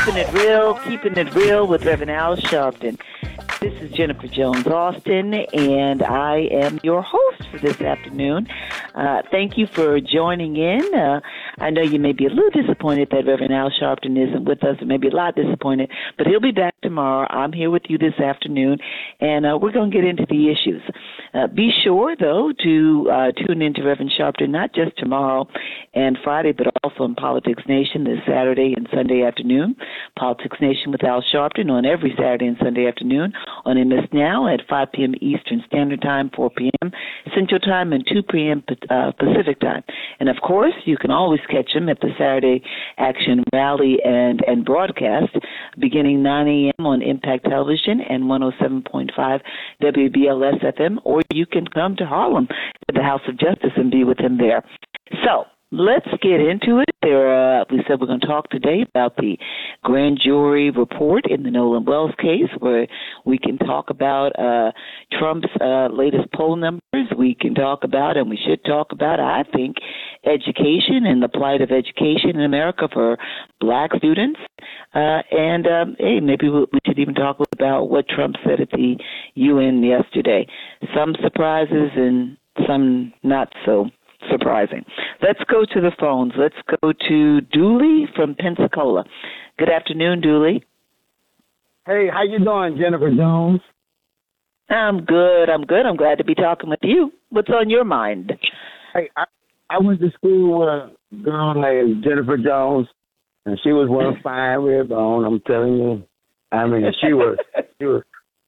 Keeping it real with Reverend Al Sharpton. This is Jennifer Jones Austin, and I am your host for this afternoon. Thank you for joining in. I know you may be a little disappointed that Reverend Al Sharpton isn't with us, or maybe a lot disappointed, but he'll be back tomorrow. I'm here with you this afternoon, and we're going to get into the issues. Be sure, though, to tune in to Reverend Sharpton, not just tomorrow and Friday, but also on Politics Nation this Saturday and Sunday afternoon. Politics Nation with Al Sharpton on every Saturday and Sunday afternoon on MS Now at 5 p.m. Eastern Standard Time, 4 p.m. Central Time, and 2 p.m. Pacific Time. And, of course, you can always catch them at the Saturday Action Rally and broadcast beginning 9 a.m. on Impact Television and 107.5 WBLS FM, or you can come to Harlem to the House of Justice and be with him there. So, let's get into it. We said we're going to talk today about the grand jury report in the Nolan Wells case, where we can talk about Trump's latest poll numbers. We can talk about, and we should talk about, I think, education and the plight of education in America for black students. Hey, maybe we should even talk about what Trump said at the UN yesterday. Some surprises and some not so surprising. Let's go to the phones. Let's go to Dooley from Pensacola. Good afternoon, Dooley. Hey, how you doing, Jennifer Jones? I'm good. I'm glad to be talking with you. What's on your mind? Hey, I went to school with a girl named Jennifer Jones, and she was one fine red bone. I'm telling you. I mean, she was real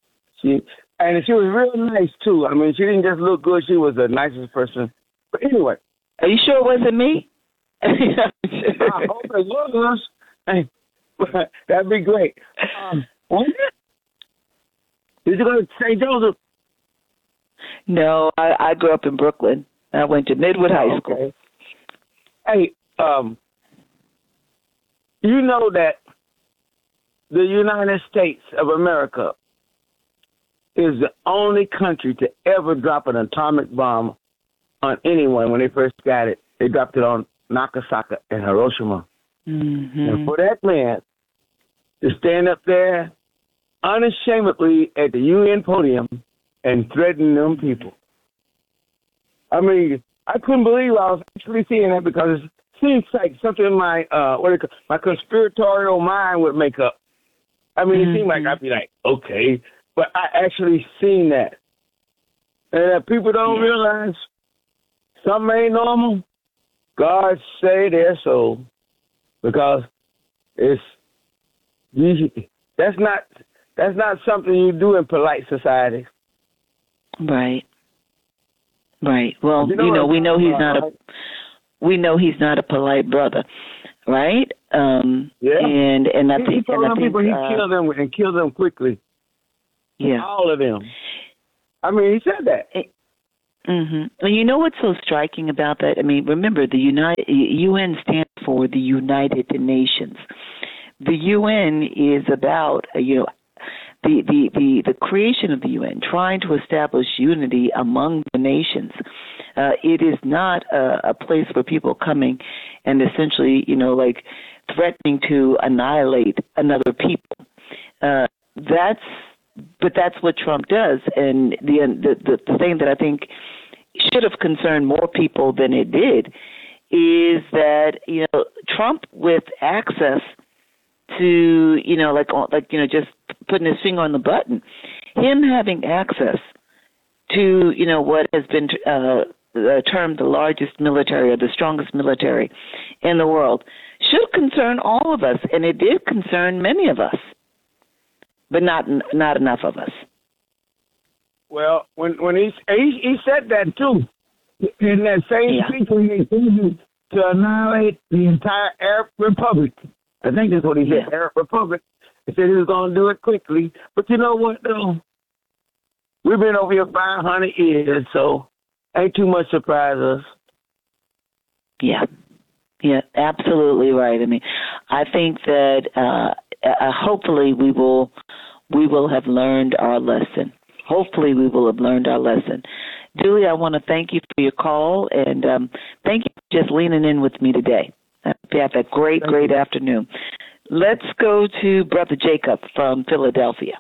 nice too. I mean, she didn't just look good. She was the nicest person. But anyway. Are you sure it wasn't me? I hope it was. Hey, that'd be great. Did you go to St. Joseph? No, I grew up in Brooklyn. I went to Midwood High School. Hey, you know that the United States of America is the only country to ever drop an atomic bomb on anyone. When they first got it, they dropped it on Nagasaki and Hiroshima. Mm-hmm. And for that man to stand up there unashamedly at the UN podium and threaten them people. I mean, I couldn't believe I was actually seeing that, because it seems like something my conspiratorial mind would make up. I mean, it seemed like I'd be like, okay, but I actually seen that. And people don't realize something ain't normal. God say their soul, because that's not something you do in polite society. Right. Well, we know he's not a polite brother, right? Yeah. And I think he told people he killed them quickly. Yeah. All of them. I mean, he said that. Mm-hmm. Well, you know what's so striking about that? I mean, remember, the UN stands for the United Nations. The UN is about, the creation of the UN, trying to establish unity among the nations. It is not a place for people coming and essentially, threatening to annihilate another people. That's what Trump does, and the thing that I think should have concerned more people than it did is that Trump, with access to just putting his finger on the button, him having access to what has been termed the largest military or the strongest military in the world should concern all of us, and it did concern many of us. But not enough of us. Well, when he said that too, in that same speech when he intended to annihilate the entire Arab Republic. I think that's what he said, Arab Republic. He said he was going to do it quickly. But you know what, though? We've been over here 500 years, so ain't too much surprise us. Yeah, absolutely right. I mean, I think that hopefully we will have learned our lesson. Hopefully we will have learned our lesson. Dooley, I want to thank you for your call, and thank you for just leaning in with me today. You have a great afternoon. Let's go to Brother Jacob from Philadelphia.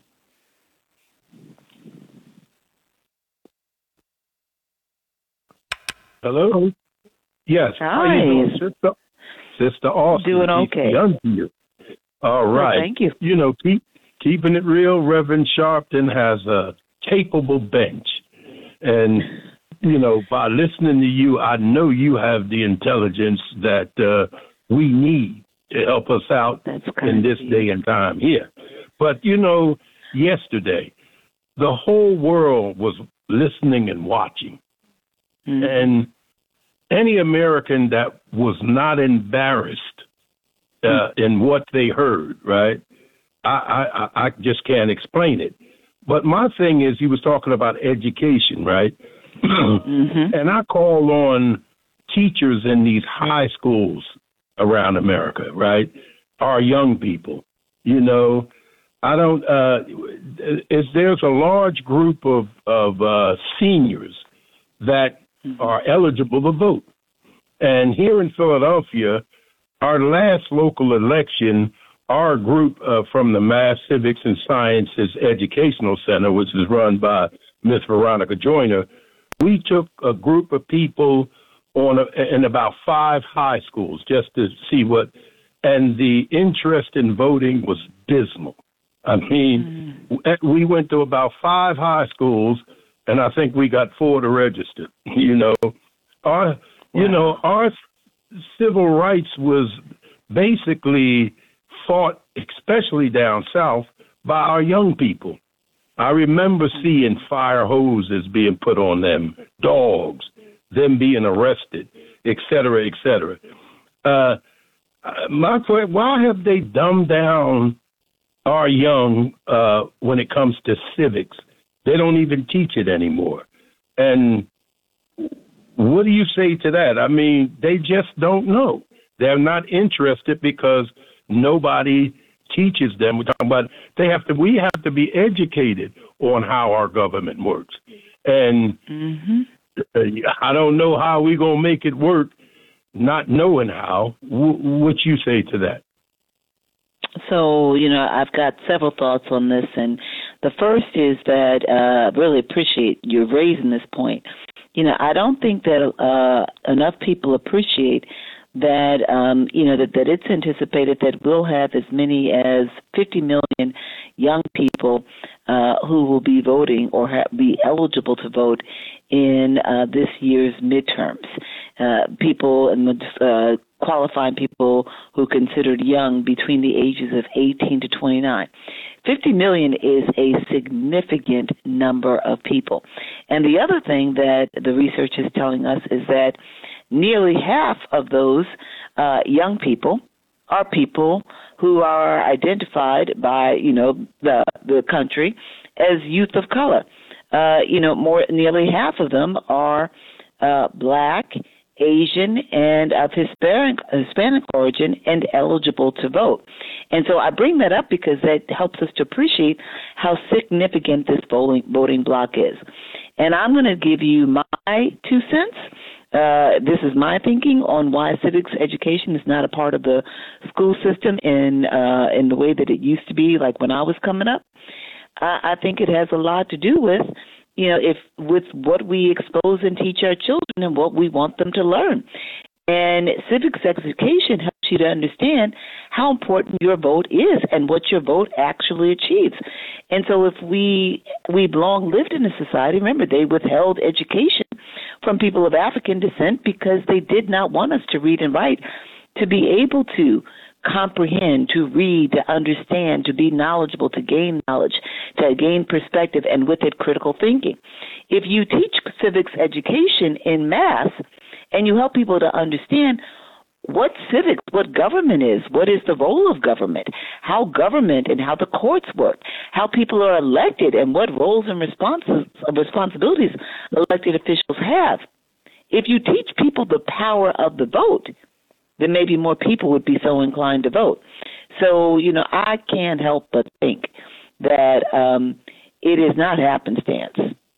Hello? Yes. Hi. How you doing, Sister? Sister Austin. Doing okay. All right. Well, thank you. You know, keeping it real, Reverend Sharpton has a capable bench. And, you know, by listening to you, I know you have the intelligence that we need to help us out in this day and time here. But, you know, yesterday, the whole world was listening and watching. Mm-hmm. And any American that was not embarrassed in what they heard, right? I just can't explain it. But my thing is, he was talking about education, right? Mm-hmm. And I call on teachers in these high schools around America, right? Our young people, you know, there's a large group of seniors that are eligible to vote. And here in Philadelphia, our last local election, our group from the Mass Civics and Sciences Educational Center, which is run by Miss Veronica Joyner, we took a group of people in about 5 high schools just to see and the interest in voting was dismal. I mean, we went to about 5 high schools, and I think we got 4 to register. You know, our civil rights was basically fought, especially down south, by our young people. I remember seeing fire hoses being put on them, dogs, them being arrested, et cetera, et cetera. My question: why have they dumbed down our young when it comes to civics? They don't even teach it anymore. And what do you say to that? I mean, they just don't know. They're not interested because nobody teaches them. We're talking about we have to be educated on how our government works. And I don't know how we're going to make it work not knowing how. What you say to that? So, you know, I've got several thoughts on this, and the first is that I really appreciate you raising this point. You know, I don't think that enough people appreciate that, that it's anticipated that we'll have as many as 50 million young people who will be voting or be eligible to vote in this year's midterms. People and qualifying people who considered young between the ages of 18 to 29. 50 million is a significant number of people. And the other thing that the research is telling us is that nearly half of those young people are people who are identified by, the country as youth of color. Nearly half of them are Black, Asian, and of Hispanic origin and eligible to vote. And so I bring that up because that helps us to appreciate how significant this voting block is. And I'm going to give you my 2 cents. This is my thinking on why civics education is not a part of the school system in the way that it used to be, like when I was coming up. I think it has a lot to do with, with what we expose and teach our children and what we want them to learn. And civics education helps you to understand how important your vote is and what your vote actually achieves. And so if we've long lived in a society, remember, they withheld education from people of African descent because they did not want us to read and write, to be able to comprehend, to read, to understand, to be knowledgeable, to gain knowledge, to gain perspective, and with it, critical thinking. If you teach civics education in mass and you help people to understand what civics, what government is, what is the role of government, how government and how the courts work, how people are elected, and what roles and responsibilities elected officials have. If you teach people the power of the vote, then maybe more people would be so inclined to vote. So, I can't help but think that it is not happenstance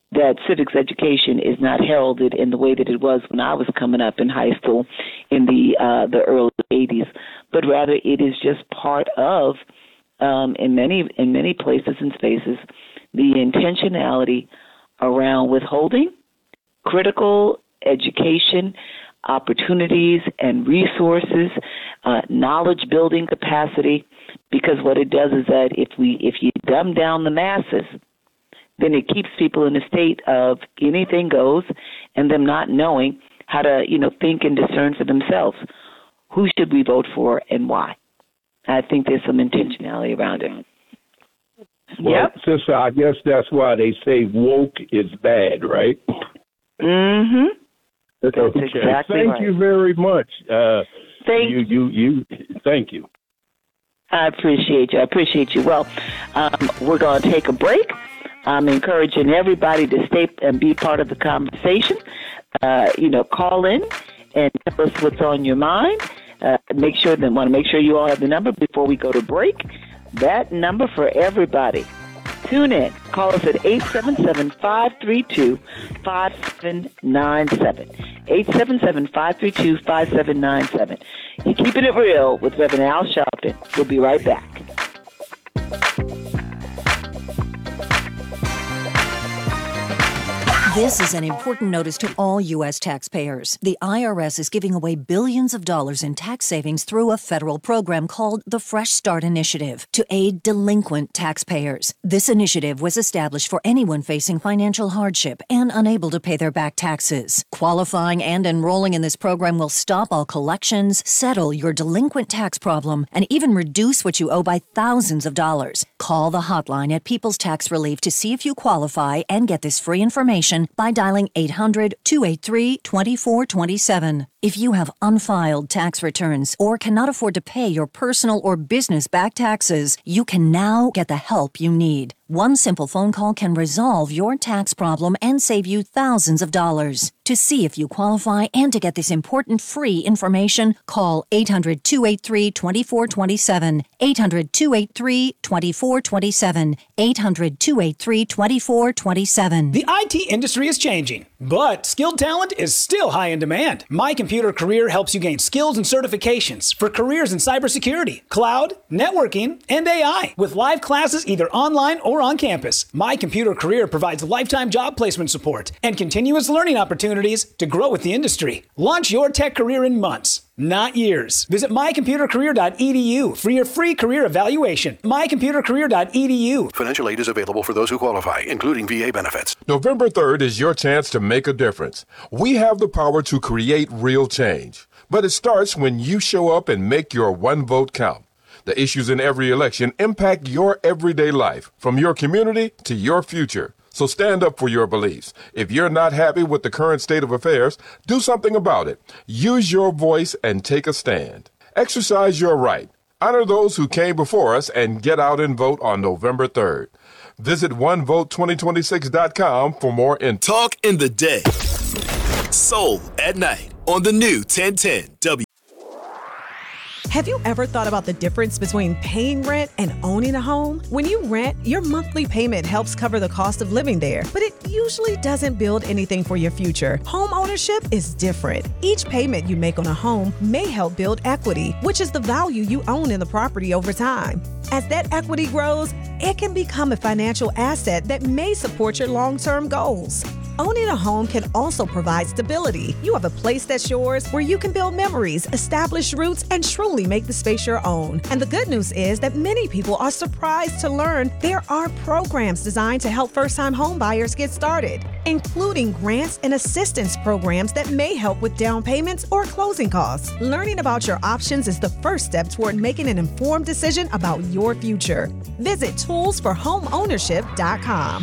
that civics education is not heralded in the way that it was when I was coming up in high school in the early 80s, but rather it is just part of, in many places and spaces, the intentionality around withholding critical education opportunities and resources, knowledge building capacity, because what it does is that if you dumb down the masses, then it keeps people in a state of anything goes and them not knowing how to, think and discern for themselves. Who should we vote for and why? I think there's some intentionality around it. Well, sister, I guess that's why they say woke is bad, right? Mm-hmm. That's okay. Exactly Thank right. you very much. Thank you. Thank you. I appreciate you. Well, we're going to take a break. I'm encouraging everybody to stay and be part of the conversation. Call in and tell us what's on your mind. Want to make sure you all have the number before we go to break. That number for everybody. Tune in. Call us at 877-532-5797. 877-532-5797. You're keeping it real with Reverend Al Sharpton. We'll be right back. This is an important notice to all U.S. taxpayers. The IRS is giving away billions of dollars in tax savings through a federal program called the Fresh Start Initiative to aid delinquent taxpayers. This initiative was established for anyone facing financial hardship and unable to pay their back taxes. Qualifying and enrolling in this program will stop all collections, settle your delinquent tax problem, and even reduce what you owe by thousands of dollars. Call the hotline at People's Tax Relief to see if you qualify and get this free information by dialing 800-283-2427. If you have unfiled tax returns or cannot afford to pay your personal or business back taxes, you can now get the help you need. One simple phone call can resolve your tax problem and save you thousands of dollars. To see if you qualify and to get this important free information, call 800-283-2427, 800-283-2427, 800-283-2427. The IT industry is changing, but skilled talent is still high in demand. My Computer Career helps you gain skills and certifications for careers in cybersecurity, cloud, networking, and AI, with live classes either online or on campus. My Computer Career provides lifetime job placement support and continuous learning opportunities to grow with the industry. Launch your tech career in months, not years. Visit mycomputercareer.edu for your free career evaluation. mycomputercareer.edu. Financial aid is available for those who qualify, including VA benefits. November 3rd is your chance to make a difference. We have the power to create real change, but it starts when you show up and make your one vote count. The issues in every election impact your everyday life, from your community to your future. So stand up for your beliefs. If you're not happy with the current state of affairs, do something about it. Use your voice and take a stand. Exercise your right. Honor those who came before us and get out and vote on November 3rd. Visit onevote2026.com for more info. Talk in the day. Soul at night on the new 1010 W. Have you ever thought about the difference between paying rent and owning a home? When you rent, your monthly payment helps cover the cost of living there, but it usually doesn't build anything for your future. Home ownership is different. Each payment you make on a home may help build equity, which is the value you own in the property over time. As that equity grows, it can become a financial asset that may support your long-term goals. Owning a home can also provide stability. You have a place that's yours where you can build memories, establish roots, and truly make the space your own. And the good news is that many people are surprised to learn there are programs designed to help first-time home buyers get started, including grants and assistance programs that may help with down payments or closing costs. Learning about your options is the first step toward making an informed decision about your future. Visit toolsforhomeownership.com.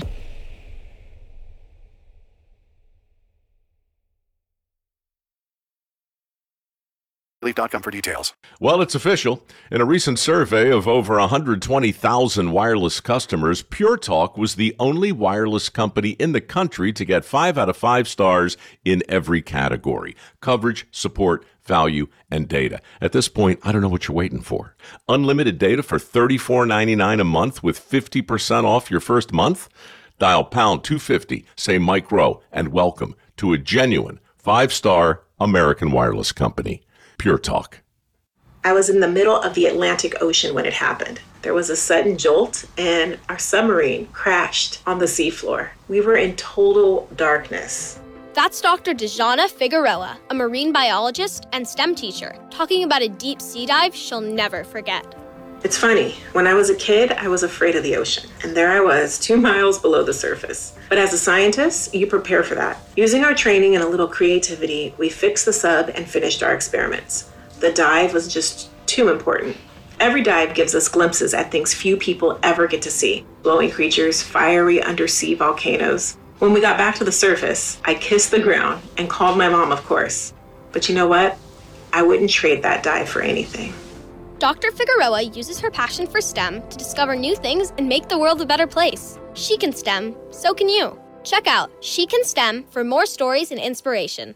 Leaf.com for details. Well, it's official. In a recent survey of over 120,000 wireless customers, Pure Talk was the only wireless company in the country to get 5 out of 5 stars in every category: coverage, support, value, and data. At this point, I don't know what you're waiting for. Unlimited data for $34.99 a month with 50% off your first month? Dial pound 250, say Mike Rowe, and welcome to a genuine 5-star American Wireless company. Pure Talk. I was in the middle of the Atlantic Ocean when it happened. There was a sudden jolt and our submarine crashed on the seafloor. We were in total darkness. That's Dr. Dejana Figueroa, a marine biologist and STEM teacher, talking about a deep sea dive she'll never forget. It's funny, when I was a kid, I was afraid of the ocean. And there I was, 2 miles below the surface. But as a scientist, you prepare for that. Using our training and a little creativity, we fixed the sub and finished our experiments. The dive was just too important. Every dive gives us glimpses at things few people ever get to see. Glowing creatures, fiery undersea volcanoes. When we got back to the surface, I kissed the ground and called my mom, of course. But you know what? I wouldn't trade that dive for anything. Dr. Figueroa uses her passion for STEM to discover new things and make the world a better place. She can STEM, so can you. Check out She Can STEM for more stories and inspiration.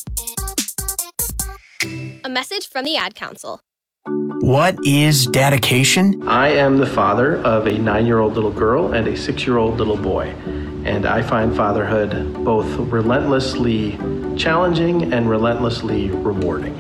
A message from the Ad Council. What is dedication? I am the father of a 9-year-old little girl and a 6-year-old little boy, and I find fatherhood both relentlessly challenging and relentlessly rewarding.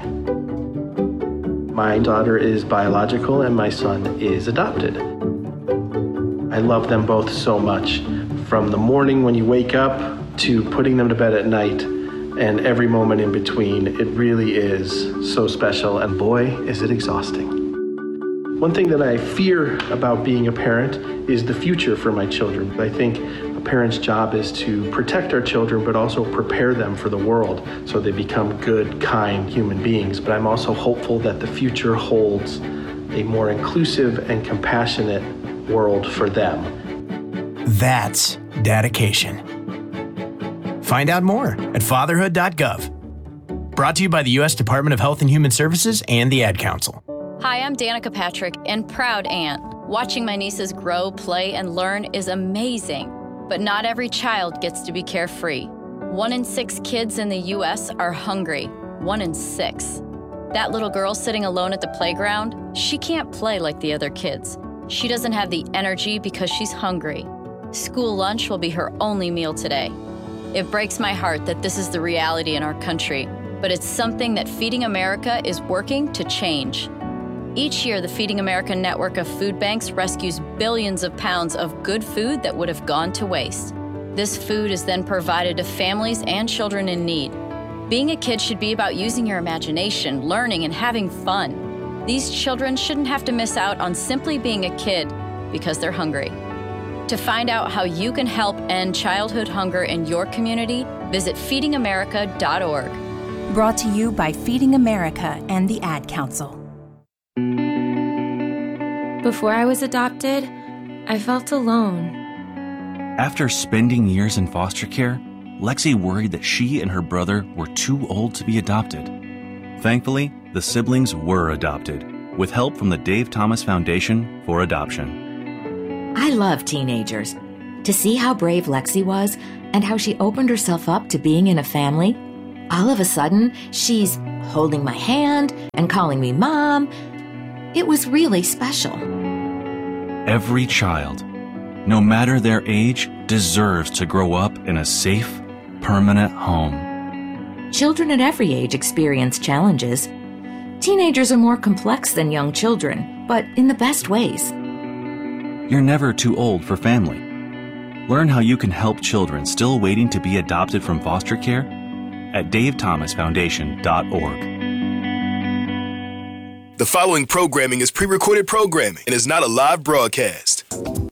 My daughter is biological and my son is adopted. I love them both so much, from the morning when you wake up to putting them to bed at night, and every moment in between. It really is so special, and boy, is it exhausting. One thing that I fear about being a parent is the future for my children. I think a parent's job is to protect our children, but also prepare them for the world so they become good, kind human beings. But I'm also hopeful that the future holds a more inclusive and compassionate world for them. That's dedication. Find out more at fatherhood.gov. Brought to you by the U.S. Department of Health and Human Services and the Ad Council. Hi, I'm Danica Patrick, and proud aunt. Watching my nieces grow, play, and learn is amazing. But not every child gets to be carefree. 1 in 6 kids in the U.S. are hungry. 1 in 6. That little girl sitting alone at the playground, she can't play like the other kids. She doesn't have the energy because she's hungry. School lunch will be her only meal today. It breaks my heart that this is the reality in our country, but it's something that Feeding America is working to change. Each year, the Feeding America network of food banks rescues billions of pounds of good food that would have gone to waste. This food is then provided to families and children in need. Being a kid should be about using your imagination, learning, and having fun. These children shouldn't have to miss out on simply being a kid because they're hungry. To find out how you can help end childhood hunger in your community, visit feedingamerica.org. Brought to you by Feeding America and the Ad Council. Before I was adopted, I felt alone. After spending years in foster care, Lexi worried that she and her brother were too old to be adopted. Thankfully, the siblings were adopted, with help from the Dave Thomas Foundation for Adoption. I love teenagers. To see how brave Lexi was and how she opened herself up to being in a family, all of a sudden, she's holding my hand and calling me Mom. It was really special. Every child, no matter their age, deserves to grow up in a safe, permanent home. Children at every age experience challenges. Teenagers are more complex than young children, but in the best ways. You're never too old for family. Learn how you can help children still waiting to be adopted from foster care at davethomasfoundation.org. The following programming is pre-recorded programming and is not a live broadcast.